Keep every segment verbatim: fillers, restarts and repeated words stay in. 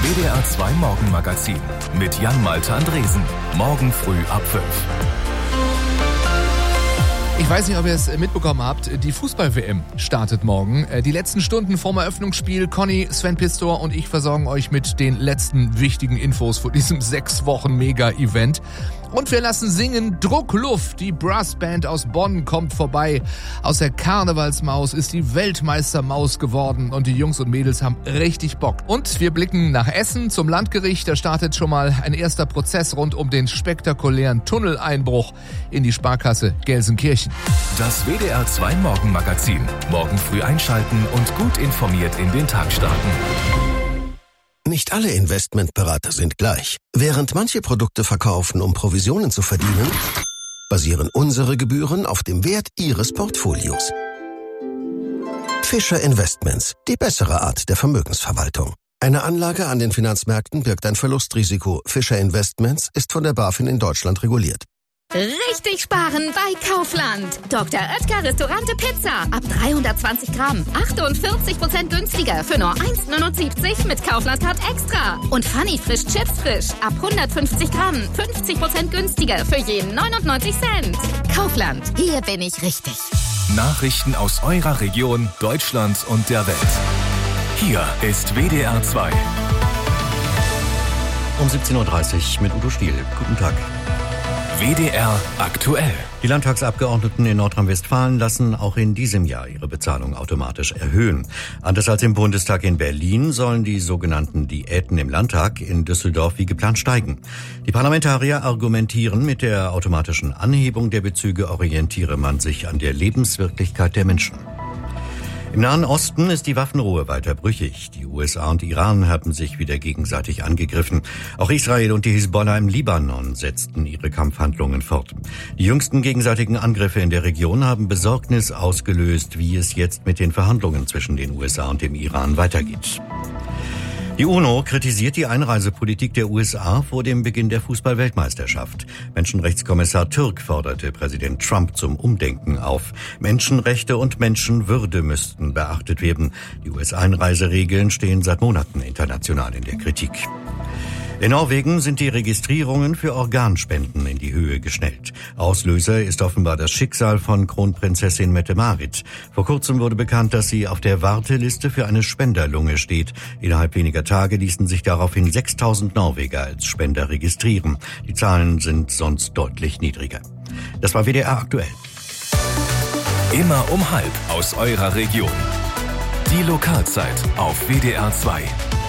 W D R zwei Morgenmagazin mit Jan-Malte Andresen. Morgen früh ab fünf. Ich weiß nicht, ob ihr es mitbekommen habt, die Fußball-W M startet morgen. Die letzten Stunden vorm Eröffnungsspiel, Conny, Sven Pistor und ich versorgen euch mit den letzten wichtigen Infos vor diesem sechs Wochen Mega-Event. Und wir lassen singen Druckluft. Die Brassband aus Bonn kommt vorbei. Aus der Karnevalsmaus ist die Weltmeistermaus geworden und die Jungs und Mädels haben richtig Bock. Und wir blicken nach Essen zum Landgericht. Da startet schon mal ein erster Prozess rund um den spektakulären Tunneleinbruch in die Sparkasse Gelsenkirchen. Das W D R zwei Morgenmagazin. Morgen früh einschalten und gut informiert in den Tag starten. Nicht alle Investmentberater sind gleich. Während manche Produkte verkaufen, um Provisionen zu verdienen, basieren unsere Gebühren auf dem Wert Ihres Portfolios. Fischer Investments, die bessere Art der Vermögensverwaltung. Eine Anlage an den Finanzmärkten birgt ein Verlustrisiko. Fischer Investments ist von der BaFin in Deutschland reguliert. Richtig sparen bei Kaufland. Doktor Oetker Restaurante Pizza. Ab dreihundertzwanzig Gramm. achtundvierzig Prozent günstiger für nur eins neunundsiebzig mit Kaufland-Card Extra. Und Funny Frisch Chips Frisch. Ab hundertfünfzig Gramm. fünfzig Prozent günstiger für jeden neunundneunzig Cent. Kaufland. Hier bin ich richtig. Nachrichten aus eurer Region, Deutschland und der Welt. Hier ist W D R zwei. Um siebzehn Uhr dreißig mit Udo Stiel. Guten Tag. W D R aktuell. Die Landtagsabgeordneten in Nordrhein-Westfalen lassen auch in diesem Jahr ihre Bezahlung automatisch erhöhen. Anders als im Bundestag in Berlin sollen die sogenannten Diäten im Landtag in Düsseldorf wie geplant steigen. Die Parlamentarier argumentieren, mit der automatischen Anhebung der Bezüge orientiere man sich an der Lebenswirklichkeit der Menschen. Im Nahen Osten ist die Waffenruhe weiter brüchig. Die U S A und Iran haben sich wieder gegenseitig angegriffen. Auch Israel und die Hisbollah im Libanon setzten ihre Kampfhandlungen fort. Die jüngsten gegenseitigen Angriffe in der Region haben Besorgnis ausgelöst, wie es jetzt mit den Verhandlungen zwischen den U S A und dem Iran weitergeht. Die UNO kritisiert die Einreisepolitik der U S A vor dem Beginn der Fußball-Weltmeisterschaft. Menschenrechtskommissar Türk forderte Präsident Trump zum Umdenken auf. Menschenrechte und Menschenwürde müssten beachtet werden. Die U S-Einreiseregeln stehen seit Monaten international in der Kritik. In Norwegen sind die Registrierungen für Organspenden in die Höhe geschnellt. Auslöser ist offenbar das Schicksal von Kronprinzessin Mette-Marit. Vor kurzem wurde bekannt, dass sie auf der Warteliste für eine Spenderlunge steht. Innerhalb weniger Tage ließen sich daraufhin sechstausend Norweger als Spender registrieren. Die Zahlen sind sonst deutlich niedriger. Das war W D R aktuell. Immer um halb aus eurer Region. Die Lokalzeit auf W D R zwei.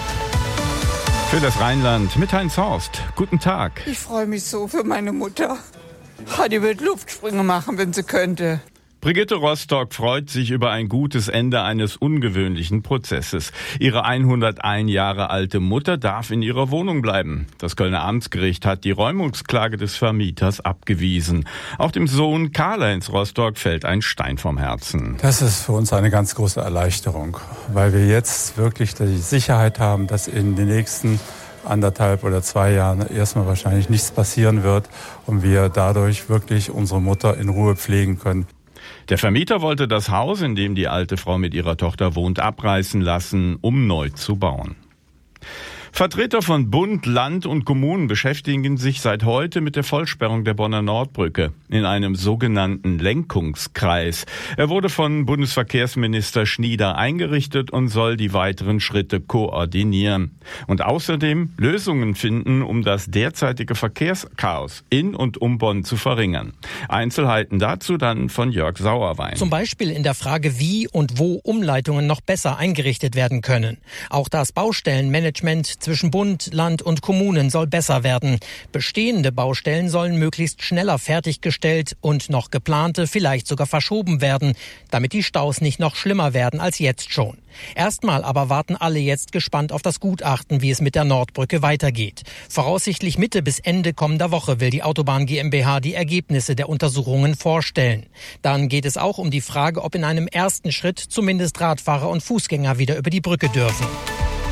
Für das Rheinland mit Heinz Horst. Guten Tag. Ich freue mich so für meine Mutter. Die wird Luftsprünge machen, wenn sie könnte. Brigitte Rostock freut sich über ein gutes Ende eines ungewöhnlichen Prozesses. Ihre hunderteins Jahre alte Mutter darf in ihrer Wohnung bleiben. Das Kölner Amtsgericht hat die Räumungsklage des Vermieters abgewiesen. Auch dem Sohn Karl-Heinz Rostock fällt ein Stein vom Herzen. Das ist für uns eine ganz große Erleichterung, weil wir jetzt wirklich die Sicherheit haben, dass in den nächsten anderthalb oder zwei Jahren erstmal wahrscheinlich nichts passieren wird und wir dadurch wirklich unsere Mutter in Ruhe pflegen können. Der Vermieter wollte das Haus, in dem die alte Frau mit ihrer Tochter wohnt, abreißen lassen, um neu zu bauen. Vertreter von Bund, Land und Kommunen beschäftigen sich seit heute mit der Vollsperrung der Bonner Nordbrücke in einem sogenannten Lenkungskreis. Er wurde von Bundesverkehrsminister Schnieder eingerichtet und soll die weiteren Schritte koordinieren und außerdem Lösungen finden, um das derzeitige Verkehrschaos in und um Bonn zu verringern. Einzelheiten dazu dann von Jörg Sauerwein. Zum Beispiel in der Frage, wie und wo Umleitungen noch besser eingerichtet werden können. Auch das Baustellenmanagement zwischen Bund, Land und Kommunen soll besser werden. Bestehende Baustellen sollen möglichst schneller fertiggestellt und noch geplante vielleicht sogar verschoben werden, damit die Staus nicht noch schlimmer werden als jetzt schon. Erstmal aber warten alle jetzt gespannt auf das Gutachten, wie es mit der Nordbrücke weitergeht. Voraussichtlich Mitte bis Ende kommender Woche will die Autobahn GmbH die Ergebnisse der Untersuchungen vorstellen. Dann geht es auch um die Frage, ob in einem ersten Schritt zumindest Radfahrer und Fußgänger wieder über die Brücke dürfen.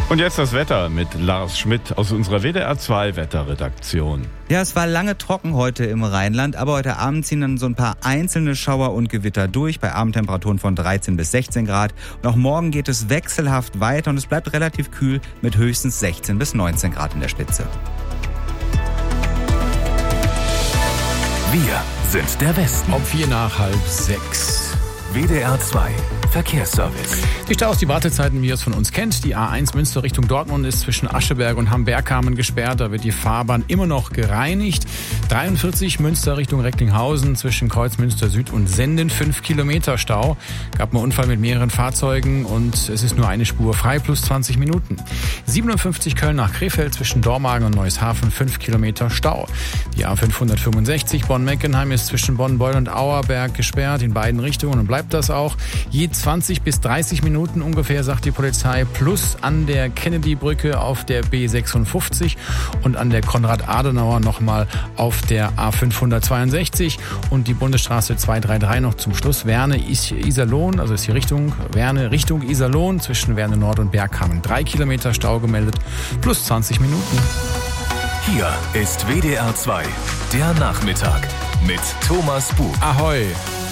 Und jetzt das Wetter mit Lars Schmidt aus unserer W D R zwei Wetterredaktion. Ja, es war lange trocken heute im Rheinland, aber heute Abend ziehen dann so ein paar einzelne Schauer und Gewitter durch, bei Abendtemperaturen von dreizehn bis sechzehn Grad. Und auch morgen geht es wechselhaft weiter und es bleibt relativ kühl mit höchstens sechzehn bis neunzehn Grad in der Spitze. Wir sind der Westen. Um vier nach halb sechs. W D R zwei Verkehrsservice. Die Staus, die Wartezeiten, wie ihr es von uns kennt. Die A eins Münster Richtung Dortmund ist zwischen Ascheberg und Hamm-Bergkamen gesperrt. Da wird die Fahrbahn immer noch gereinigt. dreiundvierzig Münster Richtung Recklinghausen zwischen Kreuzmünster Süd und Senden. fünf Kilometer Stau. Gab einen Unfall mit mehreren Fahrzeugen und es ist nur eine Spur frei plus zwanzig Minuten. siebenundfünfzig Köln nach Krefeld zwischen Dormagen und Neueshafen. fünf Kilometer Stau. Die A fünfhundertfünfundsechzig Bonn-Meckenheim ist zwischen Bonn-Beul und Auerberg gesperrt in beiden Richtungen und bleibt das auch. Je zwanzig bis dreißig Minuten ungefähr, sagt die Polizei, plus an der Kennedy-Brücke auf der B sechsundfünfzig und an der Konrad-Adenauer nochmal auf der A fünfhundertzweiundsechzig und die Bundesstraße zweihundertdreiunddreißig noch zum Schluss. Werne Iserlohn, also ist die Richtung Werne Richtung Iserlohn zwischen Werne Nord und Bergkamen. Drei Kilometer Stau gemeldet, plus zwanzig Minuten. Hier ist W D R zwei, der Nachmittag mit Thomas Buch. Ahoi!